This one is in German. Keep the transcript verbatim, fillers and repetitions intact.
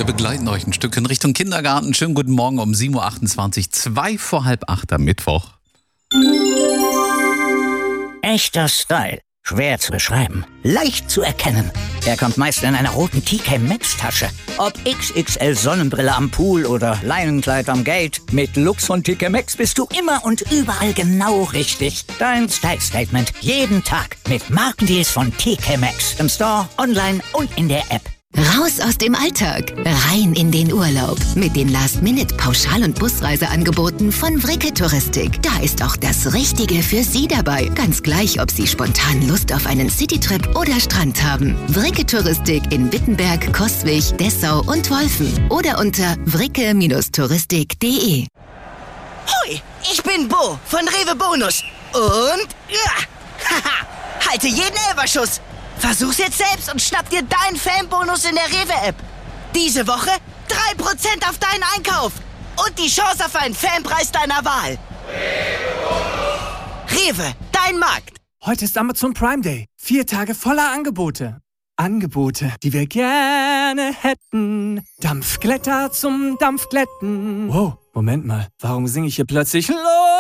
Wir begleiten euch ein Stück in Richtung Kindergarten. Schönen guten Morgen um sieben Uhr achtundzwanzig, zwei vor halb acht am Mittwoch. Echter Style. Schwer zu beschreiben. Leicht zu erkennen. Er kommt meist in einer roten T K Maxx Tasche. Ob X X L Sonnenbrille am Pool oder Leinenkleid am Gate. Mit Lux von T K Maxx bist du immer und überall genau richtig. Dein Style Statement. Jeden Tag. Mit Markendeals von T K Maxx. Im Store, online und in der App. Raus aus dem Alltag, rein in den Urlaub. Mit den Last-Minute-Pauschal- und Busreiseangeboten von Vricke Touristik. Da ist auch das Richtige für Sie dabei. Ganz gleich, ob Sie spontan Lust auf einen Citytrip oder Strand haben. Vricke Touristik in Wittenberg, Coswig, Dessau und Wolfen. Oder unter vricke touristik punkt de. Hoi, ich bin Bo von Rewe Bonus. Und... Ja, haha, halte jeden Elferschuss. Versuch's jetzt selbst und schnapp dir deinen Fanbonus in der Rewe-App. Diese Woche drei Prozent auf deinen Einkauf. Und die Chance auf einen Fanpreis deiner Wahl. Rewe, dein Markt. Heute ist Amazon Prime Day. Vier Tage voller Angebote. Angebote, die wir gerne hätten. Dampfglätter zum Dampfglätten. Wow, Moment mal. Warum singe ich hier plötzlich los?